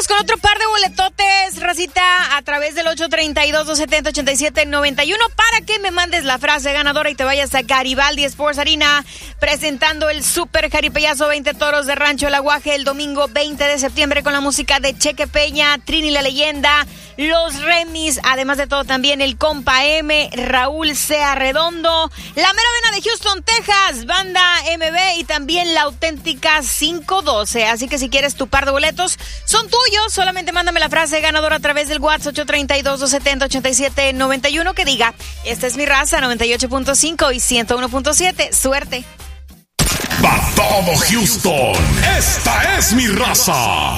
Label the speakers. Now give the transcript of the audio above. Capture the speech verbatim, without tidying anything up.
Speaker 1: con otro par de boletotes, racita, a través del ocho tres dos, dos siete cero, ocho siete nueve uno para que me mandes la frase ganadora y te vayas a Garibaldi Sports Arena presentando el Super Jaripeyazo veinte Toros de Rancho El Aguaje el domingo veinte de septiembre con la música de Cheque Peña, Trini la Leyenda, Los Remis, además de todo también el Compa M, Raúl C. Arredondo, la mera vena de Houston, Texas, Banda M B y también la auténtica cinco doce. Así que si quieres tu par de boletos, son tuyos. Solamente mándame la frase ganadora a través del WhatsApp ocho tres dos, dos siete cero, ocho siete nueve uno que diga, esta es mi raza, noventa y ocho punto cinco y ciento uno punto siete. Suerte.
Speaker 2: Para todo Houston, esta es mi raza.